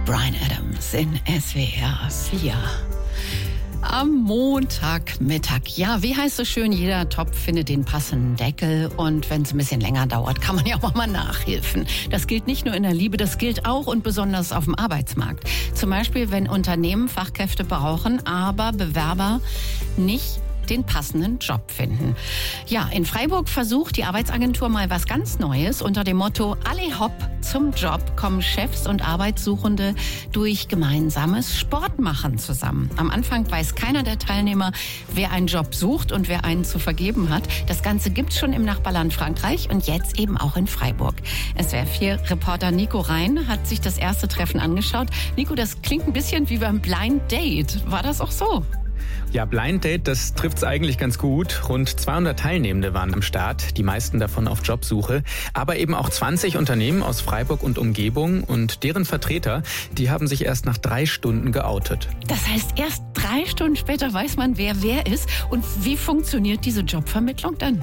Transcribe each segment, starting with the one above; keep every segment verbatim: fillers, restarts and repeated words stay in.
Bryan Adams in S W R vier. Am Montagmittag. Ja, wie heißt es schön, jeder Topf findet den passenden Deckel. Und wenn es ein bisschen länger dauert, kann man ja auch mal nachhelfen. Das gilt nicht nur in der Liebe, das gilt auch und besonders auf dem Arbeitsmarkt. Zum Beispiel, wenn Unternehmen Fachkräfte brauchen, aber Bewerber nicht den passenden Job finden. Ja, in Freiburg versucht die Arbeitsagentur mal was ganz Neues. Unter dem Motto Alle hopp zum Job kommen Chefs und Arbeitssuchende durch gemeinsames Sportmachen zusammen. Am Anfang weiß keiner der Teilnehmer, wer einen Job sucht und wer einen zu vergeben hat. Das Ganze gibt's schon im Nachbarland Frankreich und jetzt eben auch in Freiburg. S W R vier Reporter Nico Rein hat sich das erste Treffen angeschaut. Nico, das klingt ein bisschen wie beim Blind Date. War das auch so? Ja, Blind Date, das trifft's eigentlich ganz gut. Rund zweihundert Teilnehmende waren am Start, die meisten davon auf Jobsuche. Aber eben auch zwanzig Unternehmen aus Freiburg und Umgebung und deren Vertreter, die haben sich erst nach drei Stunden geoutet. Das heißt, erst drei Stunden später weiß man, wer wer ist. Und wie funktioniert diese Jobvermittlung dann?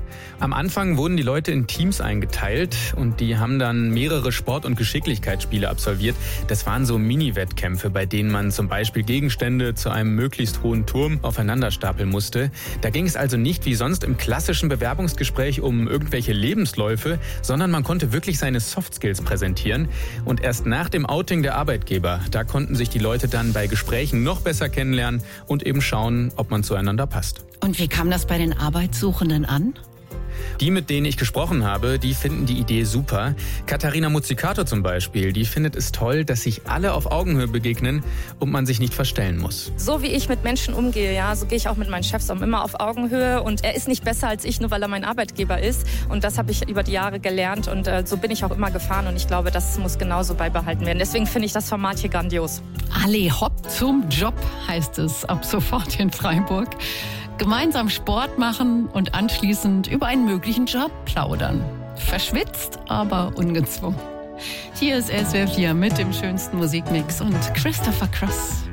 Am Anfang wurden die Leute in Teams eingeteilt und die haben dann mehrere Sport- und Geschicklichkeitsspiele absolviert. Das waren so Mini-Wettkämpfe, bei denen man zum Beispiel Gegenstände zu einem möglichst hohen Turm aufeinander stapeln musste. Da ging es also nicht wie sonst im klassischen Bewerbungsgespräch um irgendwelche Lebensläufe, sondern man konnte wirklich seine Softskills präsentieren. Und erst nach dem Outing der Arbeitgeber, da konnten sich die Leute dann bei Gesprächen noch besser kennenlernen und eben schauen, ob man zueinander passt. Und wie kam das bei den Arbeitssuchenden an? Die, mit denen ich gesprochen habe, die finden die Idee super. Katharina Muzzicato zum Beispiel, die findet es toll, dass sich alle auf Augenhöhe begegnen und man sich nicht verstellen muss. So wie ich mit Menschen umgehe, ja, so gehe ich auch mit meinen Chefs um, immer auf Augenhöhe. Und er ist nicht besser als ich, nur weil er mein Arbeitgeber ist. Und das habe ich über die Jahre gelernt und äh, so bin ich auch immer gefahren. Und ich glaube, das muss genauso beibehalten werden. Deswegen finde ich das Format hier grandios. Alle hopp zum Job heißt es ab sofort in Freiburg. Gemeinsam Sport machen und anschließend über einen möglichen Job plaudern. Verschwitzt, aber ungezwungen. Hier ist S W R vier mit dem schönsten Musikmix und Christopher Cross.